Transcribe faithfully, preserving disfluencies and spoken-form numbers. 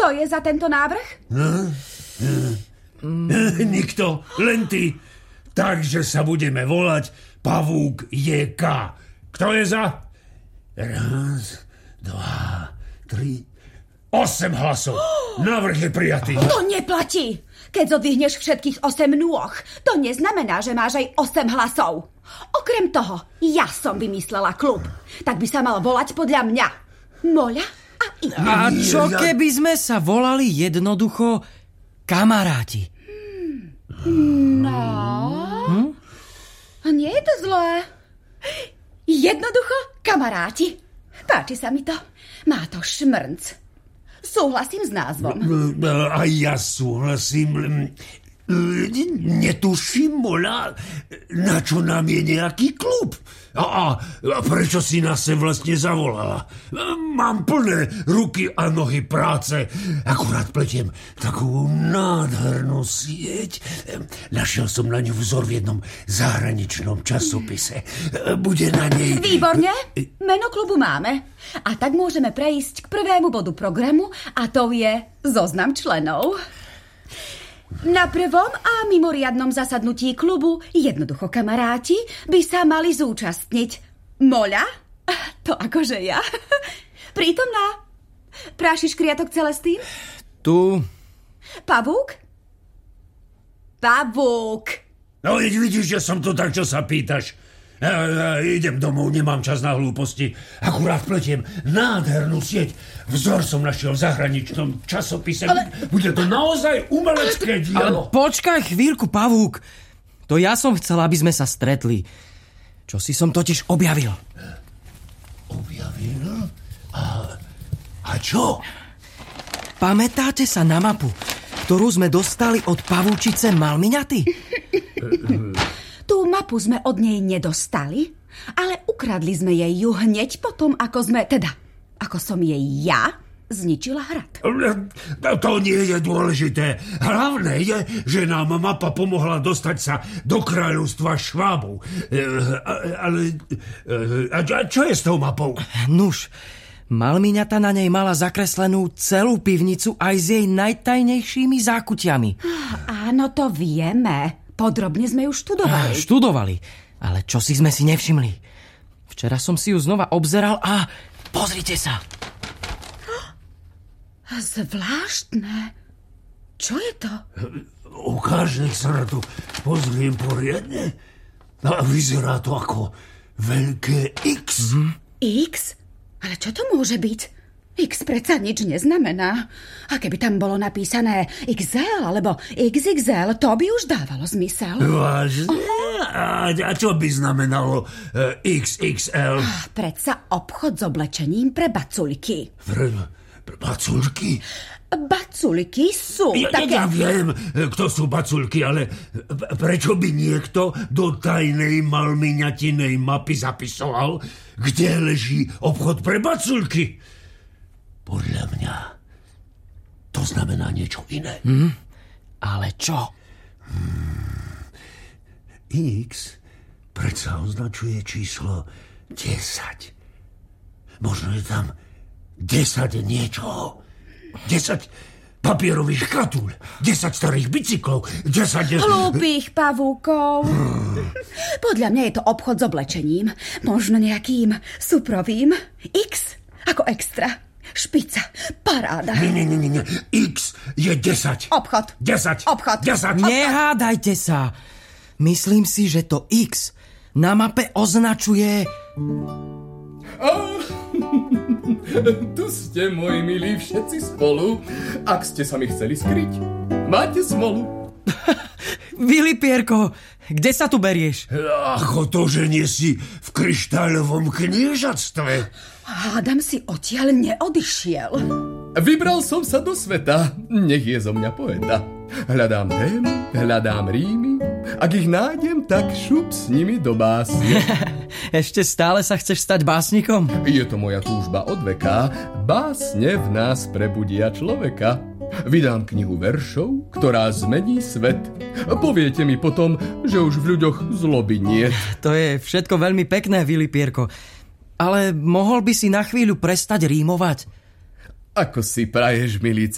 Kto je za tento návrh? No, no. Nikto, len ty. Takže sa budeme volať Pavúk jé ká. Kto je za? Raz, dva, tri, osem hlasov. Návrh je prijatý. To neplatí. Keď zodvihneš všetkých osem nôh, to neznamená, že máš aj osem hlasov. Okrem toho, ja som vymyslela klub. Tak by sa mal volať podľa mňa. Moľa a Iga. A čo keby sme sa volali jednoducho kamaráti? No... Hm? Nie je to zlé. Jednoducho kamaráti. Páči sa mi to. Má to šmrnc. Súhlasím s názvom. A ja súhlasím. Netuším, Moľa, na čo nám je nejaký klub. A, a prečo si nás sem vlastne zavolala? Mám plné ruky a nohy práce. Akurát pletiem takú nádhernú sieť. Našiel som na ňu vzor v jednom zahraničnom časopise. Bude na nej... Výborne. Meno klubu máme. A tak môžeme prejsť k prvému bodu programu a to je zoznam členov. Na prvom a mimoriadnom zasadnutí klubu Jednoducho kamaráti by sa mali zúčastniť Moľa, to akože ja, prítomná. Prášiš kriatok Celestín? Tu. Pavúk? Pavúk. No vidíš, že som tu tak, čo sa pýtaš. Ja, ja idem domov, nemám čas na hlúposti. Akurát pletiem nádhernú sieť. Vzor som našiel v zahraničnom časopise. Ale... Bude to naozaj umelecké dielo. Ale počkaj chvíľku, Pavúk. To ja som chcel, aby sme sa stretli. Čo si som totiž objavil. Objavil? A, a čo? Pamätáte sa na mapu, ktorú sme dostali od pavúčice Malmiňaty? Tú mapu sme od nej nedostali, ale ukradli sme jej ju hneď potom, ako sme, teda, ako som jej ja zničila hrad. To nie je dôležité. Hlavné je, že nám mapa pomohla dostať sa do kráľovstva Švábov. Ale a čo je s tou mapou? Nuž, Malmiňata na nej mala zakreslenú celú pivnicu aj s jej najtajnejšími zákutiami. Áno, to vieme. Podrobne sme ju študovali. Študovali, ale čo si sme si nevšimli. Včera som si ju znova obzeral a pozrite sa. Zvláštne. Čo je to? Ukáž, nech sa na to pozriem poriadne. A vyzerá to ako veľké X. Mm. X? Ale čo to môže byť? X predsa nič neznamená. A keby tam bolo napísané iks el alebo iks iks el, to by už dávalo zmysel. Vážne? A, a čo by znamenalo uh, iks iks el? Predsa obchod s oblečením pre baculky. Pre, pre baculky? Baculky sú ja, také... Ja viem, kto sú baculky, ale prečo by niekto do tajnej Malmiňatinej mapy zapisoval, kde leží obchod pre baculky? Podľa mňa to znamená niečo iné. Hmm? Ale čo? Hmm. X predsa označuje číslo desať. Možno je tam desať niečoho. desať papierových škatúľ, desať starých bicyklov, desať... Hlúpých pavúkov. Hmm. Podľa mňa je to obchod s oblečením. Možno nejakým suprovým. X ako extra. Špica, paráda. Nie, nie, nie, nie. X je desať. Obchod. desať. Obchod. desať. Nehádajte sa. Myslím si, že to X na mape označuje... Oh, tu ste, moji milí, všetci spolu. Ak ste sa mi chceli skryť, máte smolu. Vilipierko, kde sa tu berieš? Ako to, že nie si v kryštáľovom kniežatstve? Hádam si odtiaľ neodišiel. Vybral som sa do sveta, nech je zo mňa poeta. Hľadám témy, hľadám rímy. Ak ich nájdem, tak šup s nimi do básne. Ešte stále sa chceš stať básnikom? Je to moja túžba od veka. Básne v nás prebudia človeka. Vydám knihu veršov, ktorá zmení svet. Poviete mi potom, že už v ľuďoch zloby nie. To je všetko veľmi pekné, Vilipierko. Ale mohol by si na chvíľu prestať rímovať? Ako si praješ, milý